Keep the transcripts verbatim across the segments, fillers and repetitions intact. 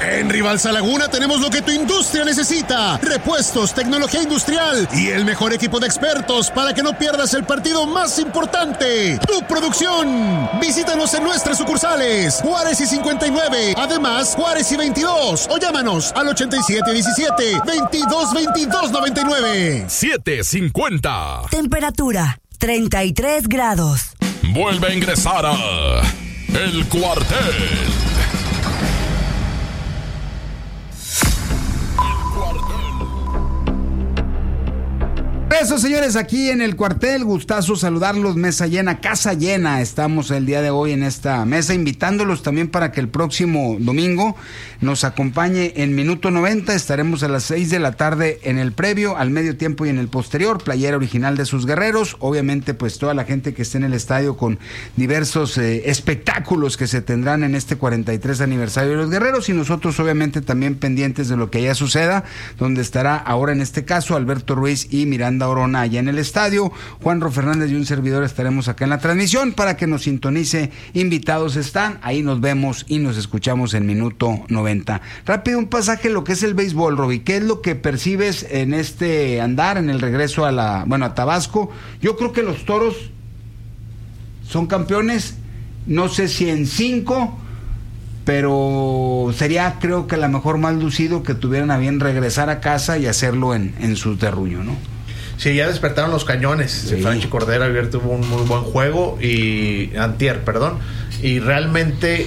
En Rivalsa Laguna tenemos lo que tu industria necesita: repuestos, tecnología industrial y el mejor equipo de expertos para que no pierdas el partido más importante, tu producción. Visítanos en nuestras sucursales Juárez y cincuenta y nueve, además Juárez y veintidós, o llámanos al ochenta y siete diecisiete, veintidós veintidós noventa y nueve. siete cincuenta. Temperatura treinta y tres grados. Vuelve a ingresar a El Cuartel. Eso, señores, aquí en El Cuartel, gustazo saludarlos, mesa llena, casa llena. Estamos el día de hoy en esta mesa, invitándolos también para que el próximo domingo nos acompañe en Minuto noventa. Estaremos a las seis de la tarde en el previo, al medio tiempo y en el posterior, playera original de sus guerreros. Obviamente, pues toda la gente que esté en el estadio con diversos eh, espectáculos que se tendrán en este cuarenta y tres aniversario de los guerreros, y nosotros obviamente también pendientes de lo que allá suceda, donde estará ahora en este caso Alberto Ruiz y Miranda Orona allá en el estadio. Juanro Fernández y un servidor estaremos acá en la transmisión para que nos sintonice. Invitados están, ahí nos vemos y nos escuchamos en Minuto noventa. Rápido un pasaje lo que es el béisbol, Roby. ¿Qué es lo que percibes en este andar, en el regreso a la, bueno, a Tabasco? Yo creo que los Toros son campeones, no sé si en cinco, pero sería, creo que a lo mejor más lucido que tuvieran a bien regresar a casa y hacerlo en, en su terruño, ¿no? Sí, ya despertaron los cañones. Sí. Franchi Cordero ayer tuvo un muy buen juego, y antier, perdón, y realmente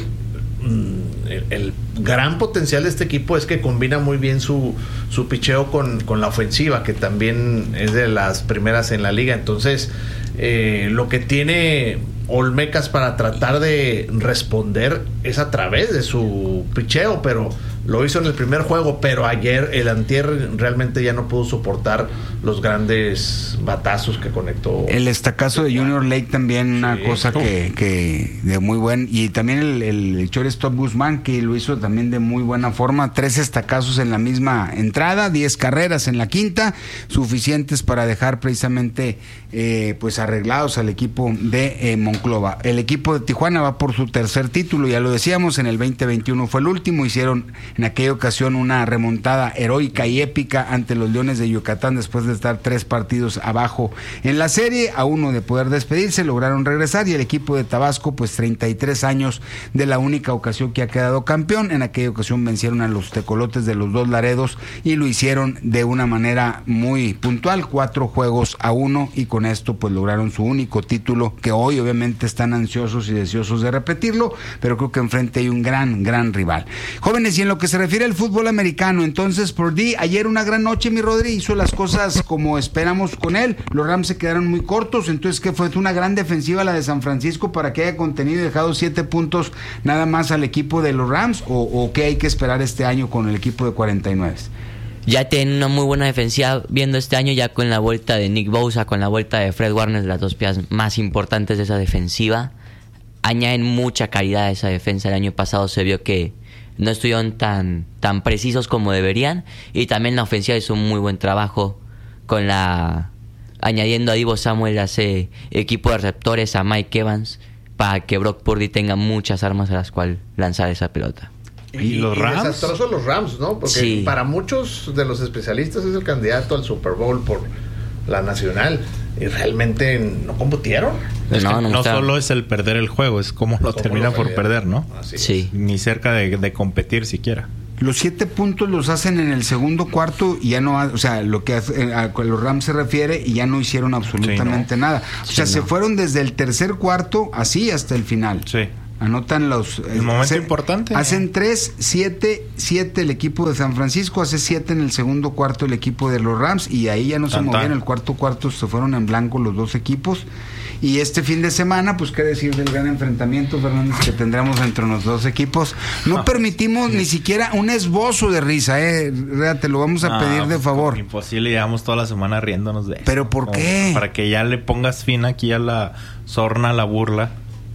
mmm, el, el gran potencial de este equipo es que combina muy bien su, su picheo con, con la ofensiva, que también es de las primeras en la liga. Entonces, eh, lo que tiene Olmecas para tratar de responder es a través de su picheo, pero lo hizo en el primer juego, pero ayer el antier realmente ya no pudo soportar los grandes batazos que conectó. El estacazo de Junior Lake también, una sí. cosa que, que de muy buen, y también el, el shortstop Guzmán, que lo hizo también de muy buena forma, tres estacazos en la misma entrada, diez carreras en la quinta, suficientes para dejar precisamente eh, pues arreglados al equipo de eh, Monclova. El equipo de Tijuana va por su tercer título, ya lo decíamos, en el veinte veintiuno fue el último, hicieron en aquella ocasión una remontada heroica y épica ante los Leones de Yucatán después de estar tres partidos abajo en la serie, a uno de poder despedirse, lograron regresar, y el equipo de Tabasco, pues treinta y tres años de la única ocasión que ha quedado campeón. En aquella ocasión vencieron a los tecolotes de los Dos Laredos y lo hicieron de una manera muy puntual, cuatro juegos a uno, y con esto pues lograron su único título, que hoy obviamente están ansiosos y deseosos de repetirlo, pero creo que enfrente hay un gran, gran rival. Jóvenes, y en lo que se refiere al fútbol americano, entonces Purdy, ayer una gran noche, mi Rodri, hizo las cosas como esperamos con él. Los Rams se quedaron muy cortos, entonces que fue una gran defensiva la de San Francisco para que haya contenido y dejado siete puntos nada más al equipo de los Rams, o, o qué hay que esperar este año con el equipo de cuarenta y nueve. Ya tienen una muy buena defensiva viendo este año, ya con la vuelta de Nick Bosa, con la vuelta de Fred Warner, las dos piezas más importantes de esa defensiva. Añaden mucha calidad a esa defensa. El año pasado se vio que no estuvieron tan, tan precisos como deberían, y también la ofensiva hizo un muy buen trabajo con la añadiendo a Divo Samuel a ese equipo de receptores, a Mike Evans, para que Brock Purdy tenga muchas armas a las cuales lanzar esa pelota. Y, y los Rams, y desastrosos los Rams, ¿no? Porque sí, para muchos de los especialistas es el candidato al Super Bowl por la nacional, y realmente no compitieron. Es no, que no, no está... solo es el perder el juego, es cómo lo terminan por perder, ¿no? Así sí. Es. Ni cerca de, de competir siquiera. Los siete puntos los hacen en el segundo cuarto y ya no, o sea, lo que a, a los Rams se refiere, y ya no hicieron absolutamente sí, no. nada. O sea, sí, se no. fueron desde el tercer cuarto así hasta el final. Sí. Anotan los... El eh, momento hace, importante. Hacen tres, siete, siete el equipo de San Francisco, hace siete en el segundo cuarto el equipo de los Rams, y ahí ya no se movían. El cuarto cuarto se fueron en blanco los dos equipos. Y este fin de semana, pues qué decir del gran enfrentamiento, Fernández, que tendremos entre los dos equipos. No, no permitimos sí. ni siquiera un esbozo de risa, eh. Te lo vamos a no, pedir de favor. Imposible, llevamos toda la semana riéndonos de eso. ¿Pero por qué? Para que ya le pongas fin aquí a la sorna, a la burla.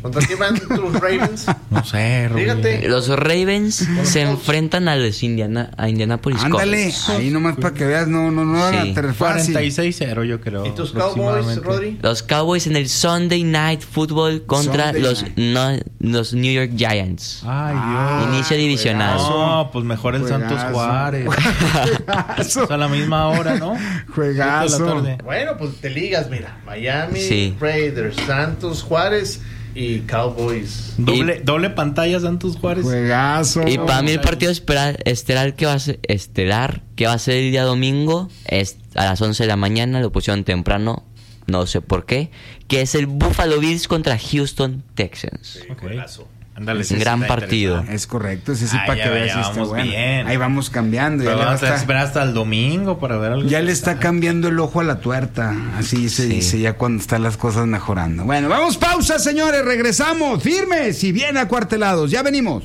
¿Contra quién van tus Ravens? No sé, Rubí. Fíjate. Los Ravens se enfrentan a los Indiana, a Indianapolis Ándale, Colts. ahí nomás para que veas, no, no, no, Sí. haga tres fácil. cuarenta y seis cero yo creo. ¿Y tus Cowboys, aproximadamente. Rodri? Los Cowboys en el Sunday Night Football contra Sunday los, night. no- los New York Giants. Ay, Ah, Dios. Inicio divisional. No, pues mejor el Juegazo. Santos Juárez. Juegazo. O sea, a la misma hora, ¿no? Juegazo. Siete de la tarde. Bueno, pues te ligas, mira. Miami, Sí. Raiders, Santos, Juárez y Cowboys. Doble, doble pantalla Santos Juárez. Juegazo. Y para mí el partido esperar, estelar que va a ser, estelar que va a ser el día domingo es a las once de la mañana, lo pusieron temprano, no sé por qué, que es el Buffalo Bills contra Houston Texans. Sí, juegazo. Ándale, Un gran está partido. interesante. Es correcto, ese sí Ah, para ya que ve, veas ya si está vamos bueno. bien. Ahí vamos cambiando. Pero Ya, le, va vamos a estar- esperar hasta el domingo para ver algo. ya le está cambiando el ojo a la tuerta. Así se Sí. dice ya cuando están las cosas mejorando. Bueno, vamos pausa, señores. Regresamos firmes y bien acuartelados. Ya venimos.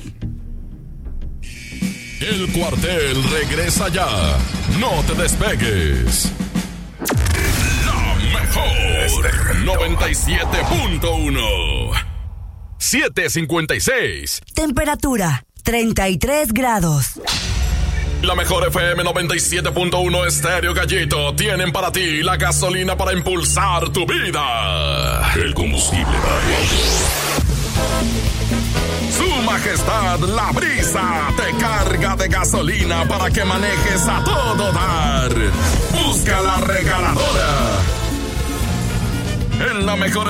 El cuartel regresa ya. No te despegues. La mejor noventa y siete punto uno. siete cincuenta y seis. Temperatura treinta y tres grados. La mejor F M noventa y siete punto uno Estéreo Gallito tienen para ti la gasolina para impulsar tu vida. El combustible Su Majestad la Brisa te carga de gasolina para que manejes a todo dar. Busca la regaladora. En la mejor